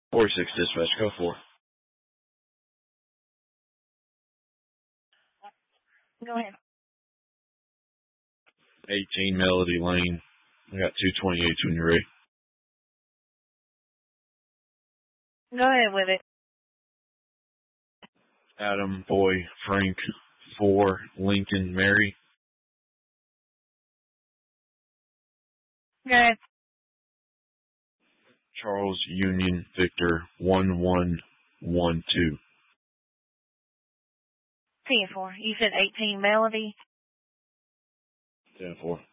46 dispatch, go for it. Go ahead. 18 Melody Lane. I got 228 when you're ready. Go ahead with it. Adam, Boy, Frank, 4, Lincoln, Mary. Go ahead. Charles, Union, Victor, 1112. 10-4. You said 18 Melody? 10-4.